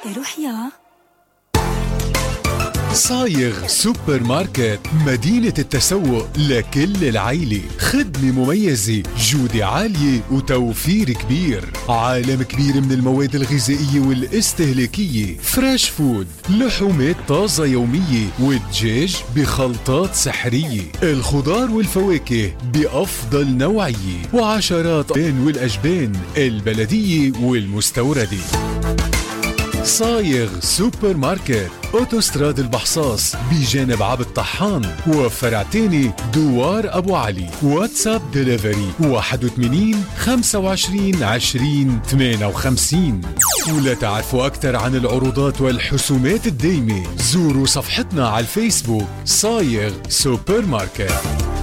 روح يا صايغ سوبر ماركت، مدينة التسوق لكل العيلة. خدمة مميزة، جودة عالية وتوفير كبير. عالم كبير من المواد الغذائية والاستهلاكية. فريش فود، لحومات طازة يومية، والدجاج بخلطات سحرية. الخضار والفواكه بأفضل نوعية، وعشرات والأجبان البلدية والمستوردة. صايغ سوبر ماركت، اوتوستراد البحصاص بجانب عبد الطحان، وفرع تاني دوار ابو علي. واتساب ديليفري 81 25 20 58. ولا تعرفوا اكثر عن العروضات والحسومات الدايمة، زوروا صفحتنا على الفيسبوك صايغ سوبر ماركت.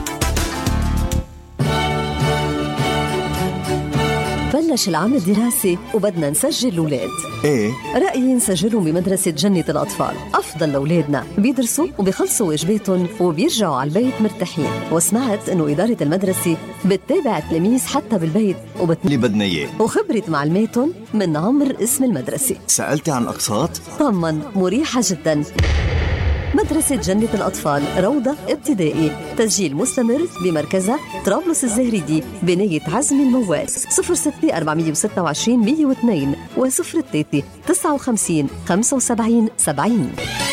بلش العام الدراسي وبدنا نسجل الأولاد. ايه؟ رأيي نسجلهم بمدرسة جنة الأطفال، أفضل لأولادنا، بيدرسوا وبيخلصوا واجباتهم وبيرجعوا على البيت مرتاحين. وسمعت إنه إدارة المدرسة بتتابع التلاميذ حتى بالبيت اللي بدنا إياه، وخبرت معلوماتهم من عمر اسم المدرسة. سألتي عن الأقساط؟ طمن، مريحة جدا. مدرسة جنة الأطفال، روضة ابتدائي، تسجيل مستمر بمركزها طرابلس الزهريدي بناية عزمي الموال. 06 426 102 و 03 59 75 70.